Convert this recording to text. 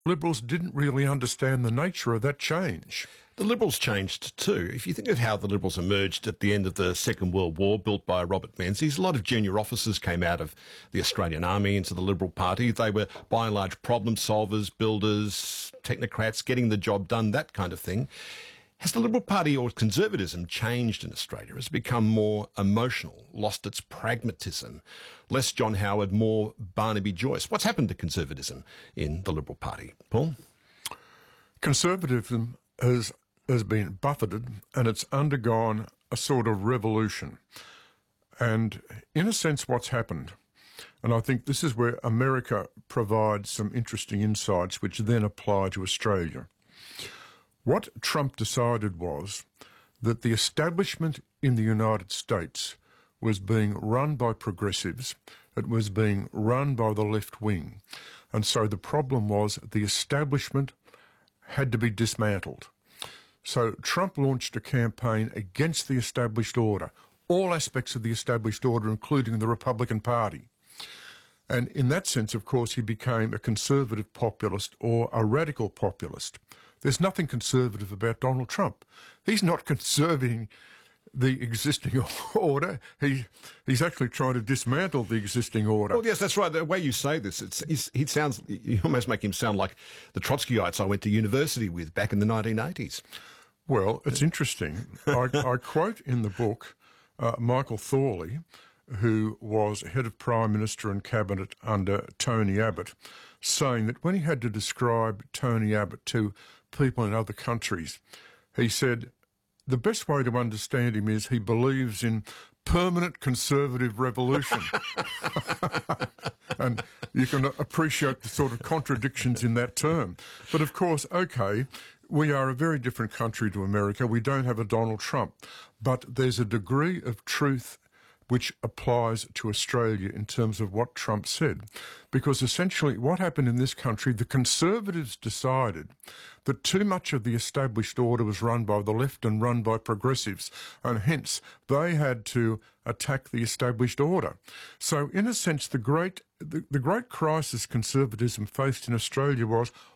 Liberals didn't really understand the nature of that change. The Liberals changed too. If you think of how the Liberals emerged at the end of the Second World War, built by Robert Menzies, a lot of junior officers came out of the Australian Army into the Liberal Party. They were, by and large, problem solvers, builders, technocrats, getting the job done, that kind of thing. Has the Liberal Party or conservatism changed in Australia? Has it become more emotional, lost its pragmatism, less John Howard, more Barnaby Joyce? What's happened to conservatism in the Liberal Party? Paul? Conservatism has been buffeted and it's undergone a sort of revolution. And in a sense, what's happened, and I think this is where America provides some interesting insights which then apply to Australia. What Trump decided was that the establishment in the United States was being run by progressives, it was being run by the left wing. And so the problem was the establishment had to be dismantled. So Trump launched a campaign against the established order, all aspects of the established order, including the Republican Party. And in that sense, of course, he became a conservative populist or a radical populist. There's nothing conservative about Donald Trump. He's not conserving the existing order. He's actually trying to dismantle the existing order. Well, yes, that's right. The way you say this, you almost make him sound like the Trotskyites I went to university with back in the 1980s. Well, it's interesting. I quote in the book Michael Thorley, who was head of Prime Minister and Cabinet under Tony Abbott, saying that when he had to describe Tony Abbott to people in other countries, he said, the best way to understand him is he believes in permanent conservative revolution. And you can appreciate the sort of contradictions in that term. But of course, okay, we are a very different country to America. We don't have a Donald Trump. But there's a degree of truth which applies to Australia in terms of what Trump said. Because essentially what happened in this country, the Conservatives decided that too much of the established order was run by the left and run by progressives, and hence they had to attack the established order. So in a sense, the great crisis conservatism faced in Australia was,